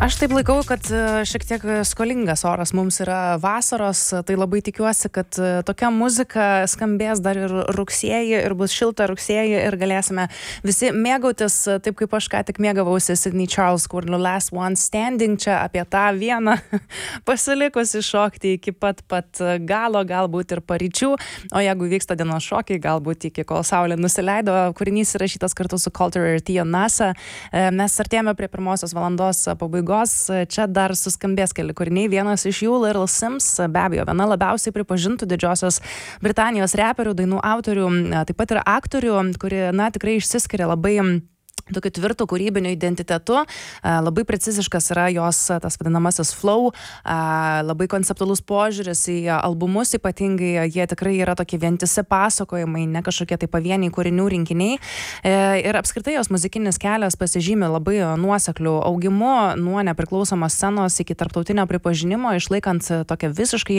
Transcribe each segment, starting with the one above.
Aš taip laikau, kad šiek tiek skolingas oras mums yra vasaros, tai labai tikiuosi, kad tokia muzika skambės dar ir rugsėjį ir bus šilta rugsėjį ir galėsime visi mėgautis, taip kaip aš ką tik mėgavausi Sidney Charles kūriniu Last One Standing, čia apie tą vieną pasilikusi šokti iki pat galo, galbūt ir paryčių, o jeigu vyksta dienos šokiai, galbūt iki kol saulė nusileido. Kūrinys įrašytas kartu su Coulter ir Tia Nasa. Mes artėjame prie pirmosios valandos pabaigos. Čia dar suskambės keli kūriniai. Vienas iš jų Little Sims, be abejo, viena labiausiai pripažintų Didžiosios Britanijos reperių, dainų autorių, taip pat ir aktorių, kuri, tikrai išsiskiria labai tokiu tvirtu kūrybiniu identitetu. Labai preciziškas yra jos tas vadinamasis flow, labai konceptualus požiūris į albumus, ypatingai jie tikrai yra tokie vientisi pasakojimai, ne kažkokie tai pavieniai kūrinių rinkiniai. Ir apskritai jos muzikinis kelias pasižymi labai nuosekliu augimu nuo nepriklausomos scenos iki tarptautinio pripažinimo, išlaikant tokią visiškai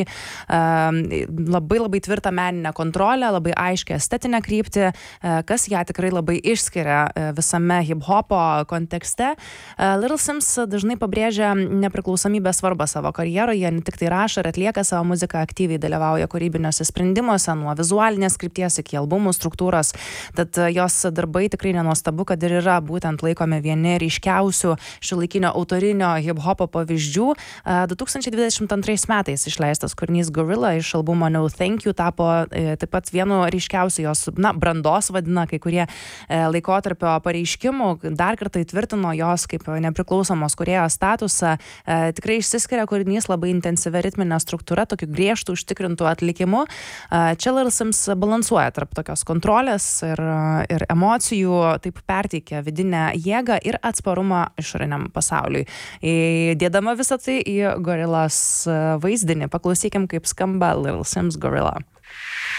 labai tvirtą meninę kontrolę, labai aiškią estetinę kryptį, kas ją tikrai labai išskiria visame hip-hopo kontekste. Little Sims dažnai pabrėžia nepriklausomybės svarbą savo karjeroje, ne tik tai rašo ir atlieka savo muziką, aktyviai dalyvauja kūrybiniuose sprendimuose, nuo vizualinės krypties iki albumų struktūros. Tad jos darbai tikrai nenuostabu, kad ir yra būtent laikomi vieni ryškiausių šiuolaikinio autorinio hip-hopo pavyzdžių. 2022 metais išleistas kūrinys Gorilla iš albumo No Thank You tapo taip pat vienu ryškiausių jos brandos, vadina kai kurie laikotarpio pareiškimų, dar kartą įtvirtino jos kaip nepriklausomos kūrėjos statusą. Tikrai išsiskiria kūrinys labai intensyvia ritminė struktūra, tokiu griežtų užtikrintų atlikimu. Čia Little Sims balansuoja tarp tokios kontrolės ir emocijų, taip perteikia vidinę jėgą ir atsparumą išoriniam pasauliui. Dėdama visą tai į Gorillas vaizdinį, paklausykim, kaip skamba Little Sims Gorilla.